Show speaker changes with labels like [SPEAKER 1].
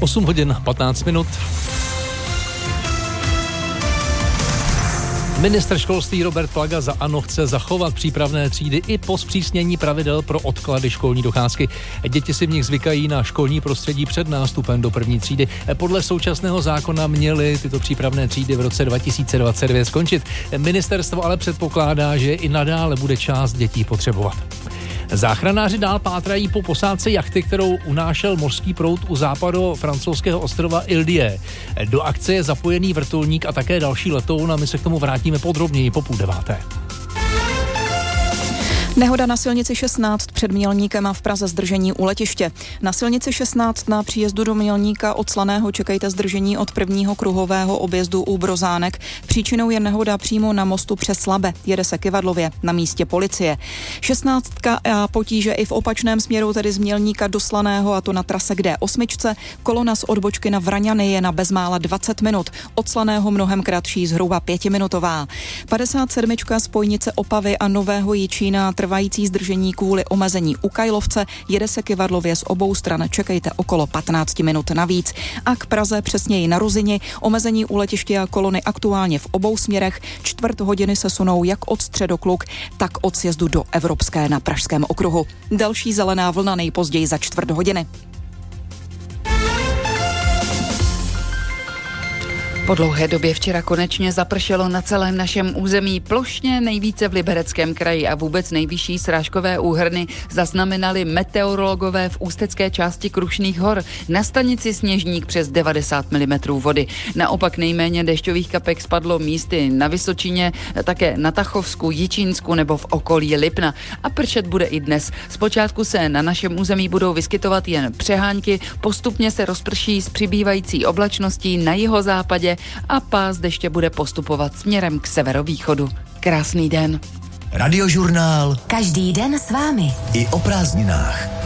[SPEAKER 1] 8 hodin 15 minut. Ministr školství Robert Plaga za ANO chce zachovat přípravné třídy i po zpřísnění pravidel pro odklady školní docházky. Děti si v nich zvykají na školní prostředí před nástupem do první třídy. Podle současného zákona měly tyto přípravné třídy v roce 2029 skončit. Ministerstvo ale předpokládá, že i nadále bude část dětí potřebovat. Záchranáři dál pátrají po posádce jachty, kterou unášel mořský proud u západu francouzského ostrova Île-d'Yeu. Do akce je zapojený vrtulník a také další letoun a my se k tomu vrátíme podrobněji po 8:30.
[SPEAKER 2] Nehoda na silnici 16 před Mělníkem a v Praze zdržení u letiště. Na silnici 16 na příjezdu do Mělníka od Slaného čekejte zdržení od prvního kruhového objezdu u Brozánek. Příčinou je nehoda přímo na mostu přes Slabe. Jede se Kyvadlově, na místě policie. 16 a potíže i v opačném směru, tedy z Mělníka do Slaného, a to na trase D8. Kolona z odbočky na Vraňany je na bezmála 20 minut. Od Slaného mnohem kratší, zhruba 5minutová. 57. spojnice Opavy a Nového Jičína trvající zdržení kvůli omezení u Kajlovce, jede se Kyvadlově z obou stran, čekejte okolo 15 minut navíc. A k Praze, přesněji na Ruzini, omezení u letiště a kolony aktuálně v obou směrech, 1/4 hodiny se sunou jak od Středokluk, tak od sjezdu do Evropské na Pražském okruhu. Další zelená vlna nejpozději za 1/4 hodiny.
[SPEAKER 3] Po dlouhé době včera konečně zapršelo na celém našem území, plošně nejvíce v Libereckém kraji a vůbec nejvyšší srážkové úhrny zaznamenali meteorologové v ústecké části Krušných hor. Na stanici Sněžník přes 90 mm vody. Naopak nejméně dešťových kapek spadlo místy na Vysočině, také na Tachovsku, Jičínsku nebo v okolí Lipna. A pršet bude i dnes. Zpočátku se na našem území budou vyskytovat jen přehánky, postupně se rozprší s přibývající oblačností na jihozápadě a pás deště bude postupovat směrem k severovýchodu. Krásný den.
[SPEAKER 4] Radiožurnál.
[SPEAKER 5] Každý den s vámi.
[SPEAKER 4] I o prázdninách.